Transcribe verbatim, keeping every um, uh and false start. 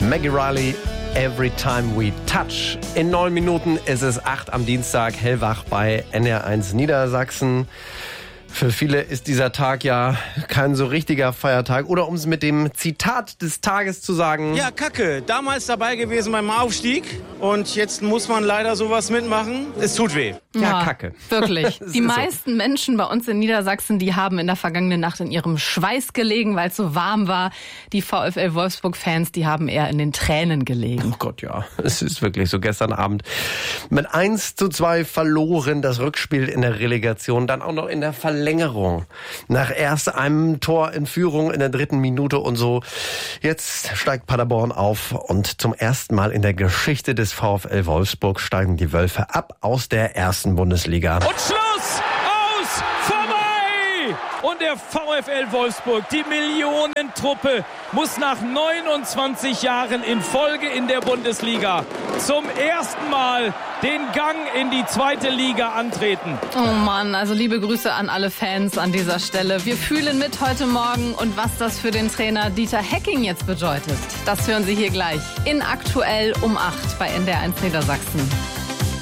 Maggie Riley, Every Time We Touch. In neun Minuten ist es acht am Dienstag, hellwach bei N R eins Niedersachsen. Für viele ist dieser Tag ja kein so richtiger Feiertag. Oder um es mit dem Zitat des Tages zu sagen: Ja, Kacke. Damals dabei gewesen beim Aufstieg. Und jetzt muss man leider sowas mitmachen. Es tut weh. Ja, Ja, Kacke. Wirklich. Die so. meisten Menschen bei uns in Niedersachsen, die haben in der vergangenen Nacht in ihrem Schweiß gelegen, weil es so warm war. Die VfL Wolfsburg-Fans, die haben eher in den Tränen gelegen. Oh Gott, ja. Es ist wirklich so. Gestern Abend mit eins zu zwei verloren, das Rückspiel in der Relegation. Dann auch noch in der Verlängerung. Nach erst einem Tor in Führung in der dritten Minute und so. Jetzt steigt Paderborn auf und zum ersten Mal in der Geschichte des VfL Wolfsburg steigen die Wölfe ab aus der ersten Bundesliga. Und Schluss! Aus! Vorbei! Und der VfL Wolfsburg, die Millionentruppe, muss nach neunundzwanzig Jahren in Folge in der Bundesliga zum ersten Mal den Gang in die zweite Liga antreten. Oh Mann, also liebe Grüße an alle Fans an dieser Stelle. Wir fühlen mit heute Morgen und was das für den Trainer Dieter Hecking jetzt bedeutet, das hören Sie hier gleich in Aktuell um acht bei N D R eins Niedersachsen.